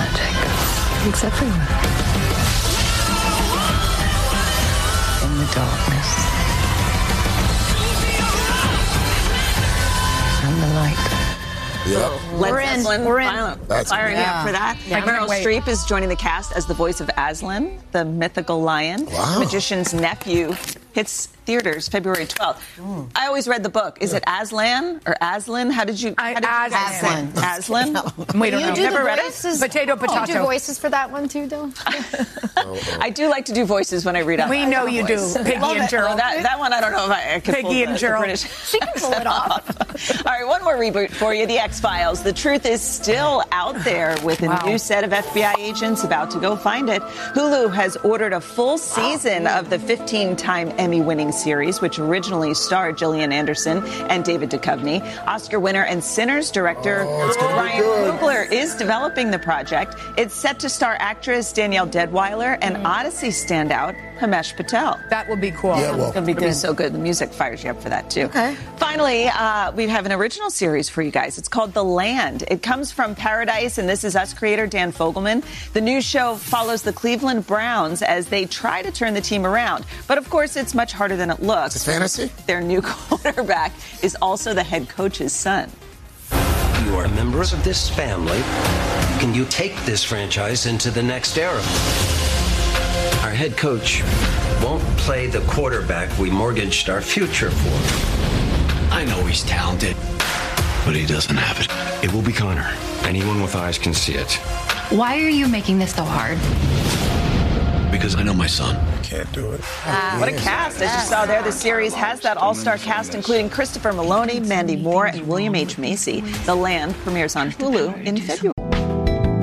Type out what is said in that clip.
magic. It's everywhere. In the darkness. And the light. Yep. We're in. That's firing up for that. Yeah. Meryl Streep is joining the cast as the voice of Aslan, the mythical lion. Wow. The Magician's Nephew hits theaters February 12th. I always read the book. Is it Aslan or Aslan? How did you Aslan. Aslan? We don't You know. do Never the read it? voices. Potato, You do potato. voices for that one too, Dylan? I do like to do voices when I read out. We know you do, Piggy and Oh, Gerald. that one, I don't know if I could pull Piggy the, and the Gerald. British. She can pull it off. All right, one more reboot for you. The X-Files. The truth is still out there with a new set of FBI agents about to go find it. Hulu has ordered a full season of the 15-time Emmy-winning series, which originally starred Gillian Anderson and David Duchovny. Oscar winner and Sinners director Ryan Coogler is developing the project. It's set to star actress Danielle Deadwyler and Odyssey standout Himesh Patel. That will be cool. Yeah, well. It'll be so good. The music fires you up for that, too. Okay. Finally, we have an original series for you guys. It's called The Land. It comes from Paradise, and This Is Us creator Dan Fogelman. The new show follows the Cleveland Browns as they try to turn the team around. But, of course, it's much harder than it looks. It's a fantasy? Their new quarterback is also the head coach's son. You are members of this family. Can you take this franchise into the next era? Our head coach won't play the quarterback we mortgaged our future for. I know he's talented, but he doesn't have it. It will be Connor. Anyone with eyes can see it. Why are you making this so hard? Because I know my son. Can't do it. What a cast. As you saw there, the series has that all-star cast, including Christopher Maloney, Mandy Moore, and William H. Macy. The Land premieres on Hulu in February.